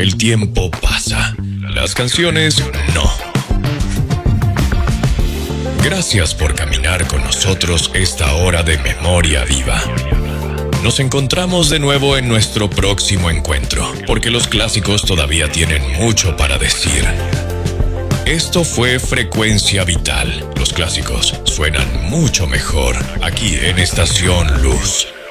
El tiempo pasa, las canciones no. Gracias por caminar con nosotros esta hora de Memoria Viva. Nos encontramos de nuevo en nuestro próximo encuentro, porque los clásicos todavía tienen mucho para decir. Esto fue Frecuencia Vital. Los clásicos suenan mucho mejor aquí en Estación Luz.